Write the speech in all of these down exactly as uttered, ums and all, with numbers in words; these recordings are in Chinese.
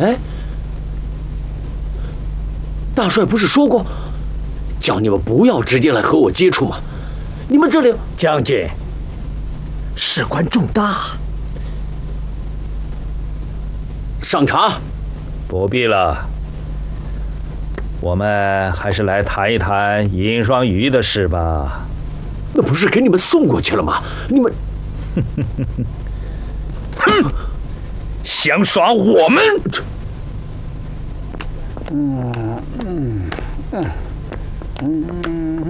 哎，大帅不是说过，叫你们不要直接来和我接触吗？你们这里， 将军，事关重大， 上茶。 不必了，我们还是来谈一谈银双鱼的事吧。 那不是给你们送过去了吗？你们， 哼，想耍我们？ 嗯嗯嗯嗯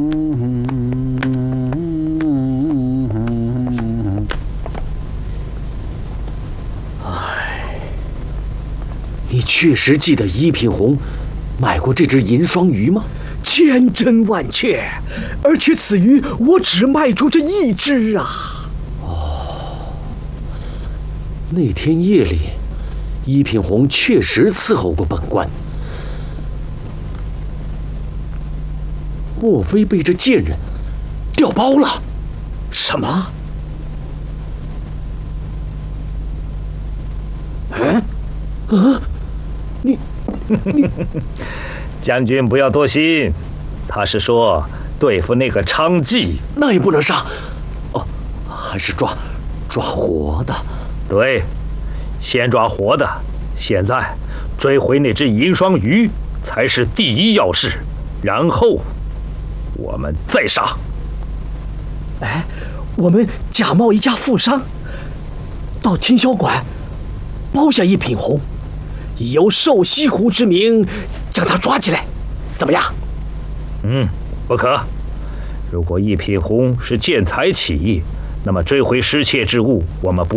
嗯。 哎，你确实记得一品红买过这只银双鱼吗？ 千真万确，而且此鱼我只卖出这一只啊！ 哦，那天夜里，一品红确实伺候过本官。莫非被这贱人调包了？ 什么？ 嗯？啊？你你将军不要多心，他是说对付那个娼妓， 那也不能杀。哦，还是抓抓活的。 对，先抓活的。现在追回那只银双鱼才是第一要事，然后我们再杀。 哎，我们假冒一家富商，到听销馆包下一品红，以由瘦西湖之名将他抓起来，怎么样？ 嗯，不可。如果一品红是见财起意，那么追回失窃之物，我们不